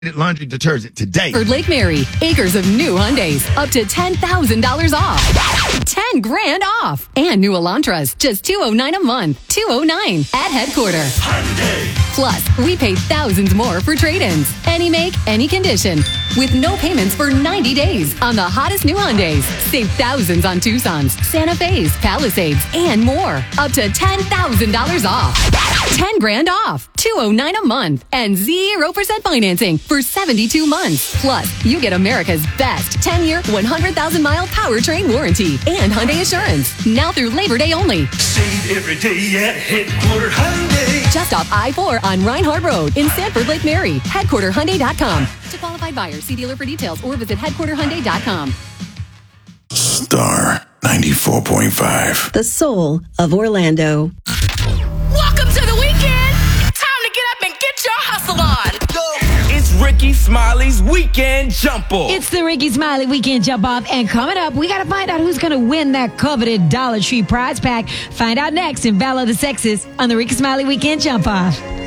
laundry detergent today. For Lake Mary, acres of new Hyundais, up to $10,000 off. 10 grand off. And new Elantras, just $209 a month. $209 at headquarters. Hyundai. Plus, we pay thousands more for trade-ins. Any make, any condition. With no payments for 90 days on the hottest new Hyundais. Save thousands on Tucsons, Santa Fe's, Palisades, and more. Up to $10,000 off. 10 grand off. $209 a month. And 0% financing for 72 months. Plus, you get America's best 10-year, 100,000-mile powertrain warranty and Hyundai Assurance. Now through Labor Day only. Save every day at Headquarter Hyundai. Just off I-4 on Reinhardt Road in Sanford, Lake Mary. HeadquarterHyundai.com. To qualified buyers, see dealer for details or visit HeadquarterHyundai.com. Star 94.5. The soul of Orlando. Welcome to the weekend. Time to get up and get your hustle on. It's Ricky Smiley's Weekend Jump Off. It's the Ricky Smiley Weekend Jump Off. And coming up, we got to find out who's going to win that coveted Dollar Tree prize pack. Find out next in Battle of the Sexes on the Ricky Smiley Weekend Jump Off.